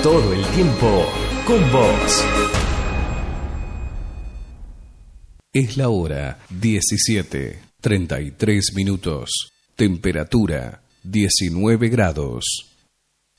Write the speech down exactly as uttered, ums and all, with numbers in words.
todo el tiempo con vos. Es la hora diecisiete, treinta y tres minutos. Temperatura diecinueve grados.